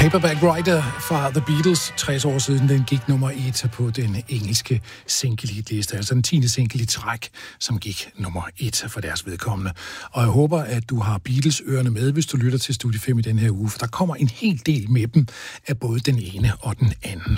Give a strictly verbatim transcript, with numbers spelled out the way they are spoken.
Paperback Writer fra The Beatles, tres år siden den gik nummer et på den engelske single-liste, altså den tiende single i træk, som gik nummer et for deres vedkommende. Og jeg håber, at du har Beatles-ørerne med, hvis du lytter til Studie fem i den her uge, for der kommer en hel del med dem af både den ene og den anden